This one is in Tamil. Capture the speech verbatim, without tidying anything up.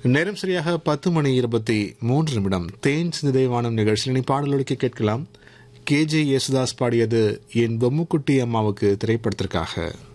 நேரம் சரியாக பத்து மணி இருபத்தி மூன்று நிமிடம். தேன் சிந்தை வானம் நிகழ்ச்சியில் பாடலொலிக்க கேட்கலாம். கே ஜே யேசுதாஸ் பாடியது என் பொம்முக்குட்டி அம்மாவுக்கு திரைப்படத்திற்காக.